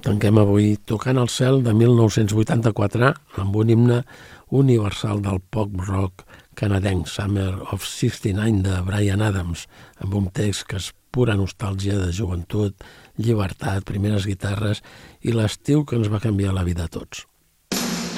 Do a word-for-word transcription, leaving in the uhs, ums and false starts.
Tanquem avui Tocant el cel de mil nou-cents vuitanta-quatre amb un himne universal del pop rock canadenc, Summer of seixanta-nou de Bryan Adams, amb un text que és pura nostàlgia de joventut, llibertat, primeres guitarres i l'estiu que ens va canviar la vida a tots.